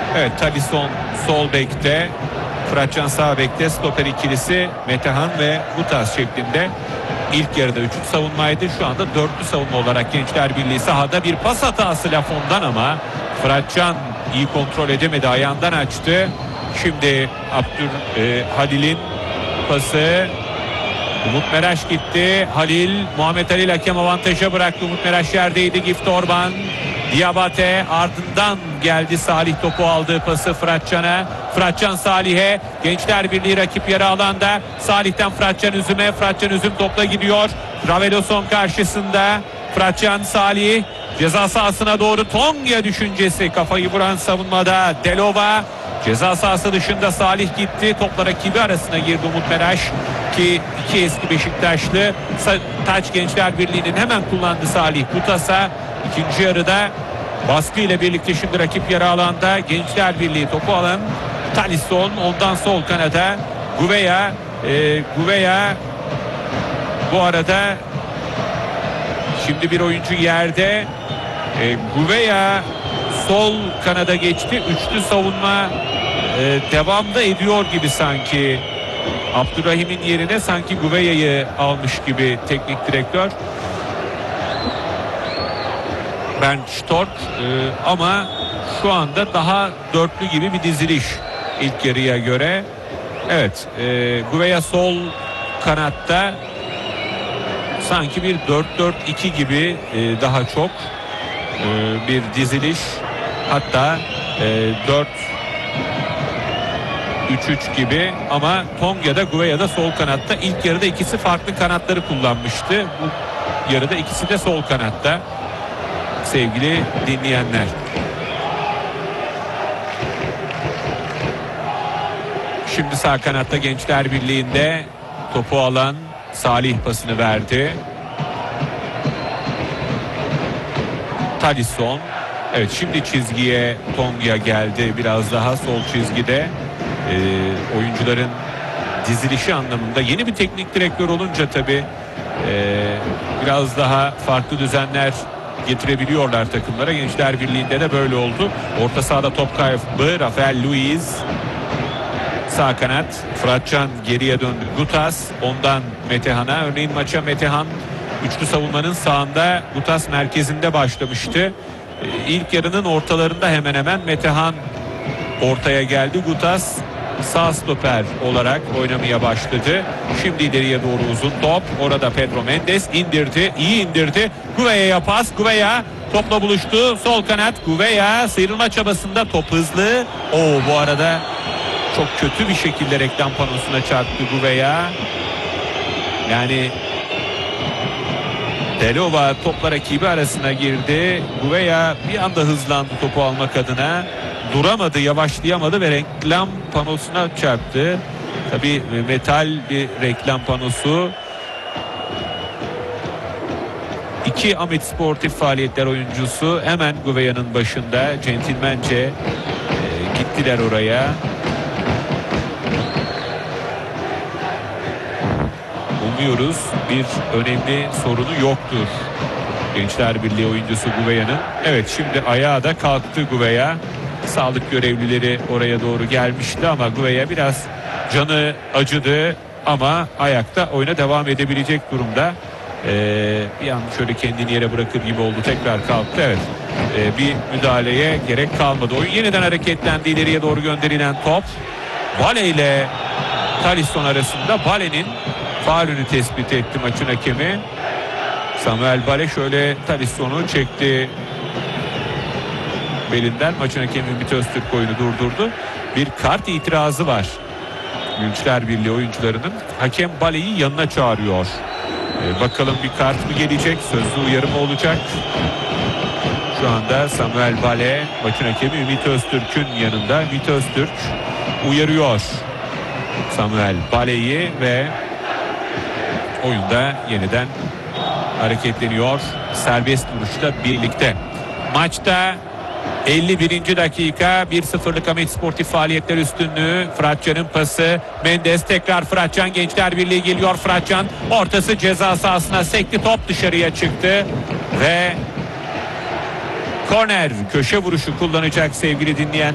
Evet, Talisson sol bekte, Fıratcan sağ bekte, stoper ikilisi Metehan ve Gutas şeklinde. İlk yarıda 3'lü savunmaydı. Şu anda 4'lü savunma olarak Gençler Birliği sahada. Bir pas hatası Lafon'dan ama Fıratcan iyi kontrol edemedi. Ayağından açtı. Şimdi Halil'in pası. Umut Meraş gitti. Muhammed Halil hakem avantaja bıraktı. Umut Meraş yerdeydi. Gift Orban. Diabate ardından geldi. Salih topu aldığı pası Fıratcan'a. Fıratcan Salih'e. Gençler Birliği rakip yarı alanda. Salih'ten Fıratcan Üzüm'e. Fıratcan Üzüm topla gidiyor. Raveloson karşısında. Fıratcan Salih ceza sahasına doğru Tonga düşüncesi. Kafayı vuran savunmada Delova. Ceza sahası dışında Salih gitti. Topla rakibi arasına girdi Umut Meraş ki iki eski Beşiktaşlı. Taç Gençler Birliği'nin hemen kullandı Salih Gutas'a. İkinci yarıda baskı ile birlikte şimdi rakip yarı alanda. Gençler Birliği topu alan Talisson, ondan sol kanada Gouveia bu arada şimdi bir oyuncu yerde. Gouveia sol kanada geçti. Üçlü savunma devamda ediyor gibi sanki. Abdurrahim'in yerine sanki Gouveia'yı almış gibi teknik direktör Bernd Stork, ama şu anda daha dörtlü gibi bir diziliş ilk yarıya göre. Evet, Gouveia sol kanatta sanki bir 4-4-2 gibi daha çok bir diziliş, hatta 4-3-3 gibi, ama Tonga'da Gouveia'da sol kanatta. İlk yarıda ikisi farklı kanatları kullanmıştı. Bu yarıda ikisi de sol kanatta sevgili dinleyenler. Şimdi sağ kanatta Gençler Birliği'nde topu alan Salih pasını verdi. Talisson. Evet, şimdi çizgiye Tonga geldi. Biraz daha sol çizgide. Oyuncuların dizilişi anlamında yeni bir teknik direktör olunca tabii biraz daha farklı düzenler getirebiliyorlar takımlara. Gençler Birliği'nde de böyle oldu. Orta sahada top kaybı Rafael Luiz. Sağ kanat Fıratcan geriye döndü. Gutas, ondan Metehan'a. Örneğin maça Metehan üçlü savunmanın sağında, Gutas merkezinde başlamıştı. İlk yarının ortalarında hemen hemen Metehan ortaya geldi. Gutas sağ stoper olarak oynamaya başladı. Şimdi ileriye doğru uzun top. Orada Pedro Mendes indirdi. İyi indirdi. Gouveia'ya pas. Gouveia topla buluştu. Sol kanat Gouveia sıyrılma çabasında, top hızlı. Bu arada çok kötü bir şekilde reklam panosuna çarptı Gouveia. Yani Delova topla rakibi arasına girdi. Gouveia bir anda hızlandı topu almak adına. Duramadı, yavaşlayamadı ve reklam panosuna çarptı. Tabii metal bir reklam panosu. İki Amit Sportif Faaliyetler oyuncusu hemen Gouveia'nın başında centilmence gittiler oraya. Umuyoruz bir önemli sorunu yoktur Gençler Birliği oyuncusu Gouveia'nın. Evet, şimdi ayağa da kalktı Gouveia. Sağlık görevlileri oraya doğru gelmişti ama Gouveia biraz canı acıdı ama ayakta oyuna devam edebilecek durumda. Bir an şöyle kendini yere bırakır gibi oldu, tekrar kalktı. Evet, bir müdahaleye gerek kalmadı. Oyun yeniden hareketlendi. İleriye doğru gönderilen top Vale ile Talisson arasında. Vale'nin faulünü tespit etti maçın hakemi. Samuel Vale şöyle Talisson'u çekti belinden. Maçın hakemi Ümit Öztürk oyunu durdurdu. Bir kart itirazı var Gençler Birliği oyuncularının. Hakem Vale'yi yanına çağırıyor. Bakalım bir kart mı gelecek? Sözlü uyarı mı olacak? Şu anda Samuel Vale maçın hakemi Ümit Öztürk'ün yanında. Ümit Öztürk uyarıyor Samuel Vale'yi ve oyunda yeniden hareketleniyor. Serbest vuruşla birlikte. Maçta 51. dakika 1-0'lık Amit Sportif Faaliyetler üstünlüğü. Fıratcan'ın pası. Mendes tekrar Fıratcan. Gençler Birliği geliyor. Fıratcan ortası ceza sahasına sekti. Top dışarıya çıktı ve korner, köşe vuruşu kullanacak sevgili dinleyen.